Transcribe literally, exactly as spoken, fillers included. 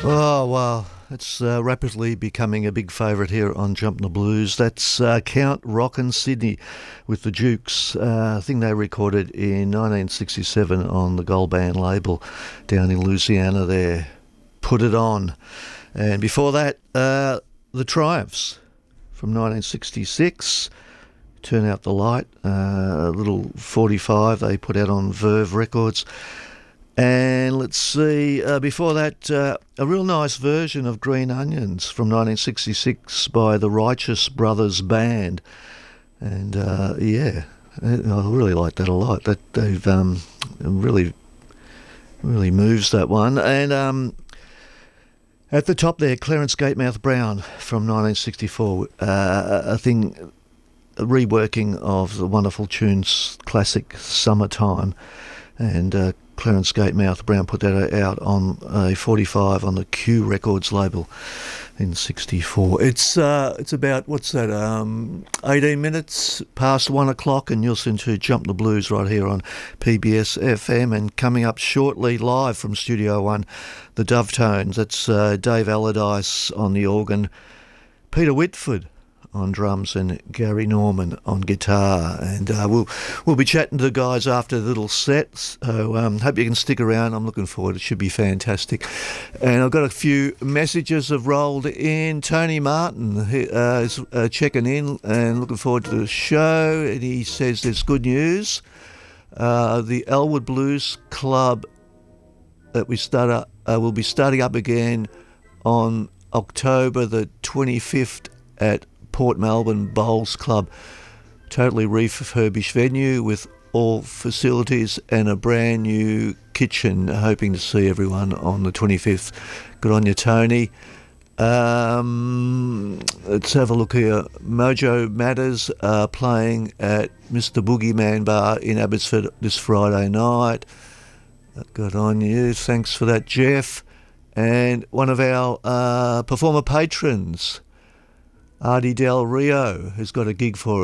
Oh, well, it's uh, rapidly becoming a big favourite here on Jumpin' the Blues. That's uh, Count Rockin' Sydney with the Dukes. Uh, I think they recorded in nineteen sixty-seven on the Gold Band label down in Louisiana there. Put It On. And before that, uh, The Triumphs from nineteen sixty-six. Turn Out the Light, uh, a little forty-five they put out on Verve Records. And let's see, uh, before that, uh, a real nice version of Green Onions from nineteen sixty-six by the Righteous Brothers Band. And uh, yeah, I really like that a lot. That they've um, really, really moves that one. And um, at the top there, Clarence Gatemouth Brown from nineteen sixty-four. Uh, a thing, a reworking of the wonderful tunes classic Summertime. And uh, Clarence Gatemouth Brown put that out on a forty-five on the Q Records label in sixty-four. It's uh, it's about, what's that, um, eighteen minutes past one o'clock, and you'll listen to Jump the Blues right here on P B S F M. And coming up shortly, live from Studio One, the Dovetones. That's uh, Dave Allardyce on the organ, Peter Whitford on drums, and Gary Norman on guitar. And uh, we'll we'll be chatting to the guys after the little set, so um, hope you can stick around. I'm looking forward. It should be fantastic. And I've got a few messages have rolled in. Tony Martin he, uh, is uh, checking in and looking forward to the show, and he says there's good news. Uh, the Elwood Blues Club that we start up, uh, will be starting up again on October the twenty-fifth at Port Melbourne Bowls Club. Totally refurbished venue with all facilities and a brand new kitchen. Hoping to see everyone on the twenty-fifth. Good on you, Tony. Um, let's have a look here. Mojo Matters are playing at Mister Boogeyman Bar in Abbotsford this Friday night. Good on you. Thanks for that, Jeff. And one of our uh, performer patrons, Artie Del Rio, has got a gig for